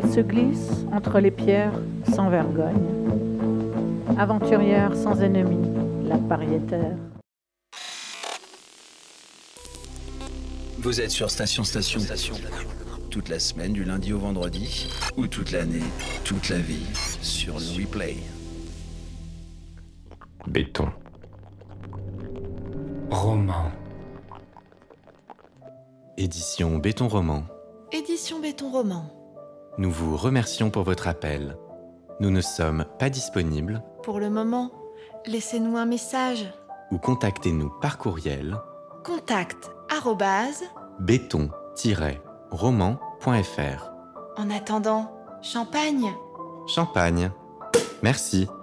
se glisse entre les pierres sans vergogne. Aventurière sans ennemi, la pariétaire. Vous êtes sur Station. Toute la semaine, du lundi au vendredi, ou toute l'année, toute la vie, sur le replay. Béton. Roman. Édition Béton Roman. Édition Béton Roman. Nous vous remercions pour votre appel. Nous ne sommes pas disponibles. Pour le moment, laissez-nous un message. Ou contactez-nous par courriel. Contact béton-roman.fr. En attendant, champagne. Champagne. Merci.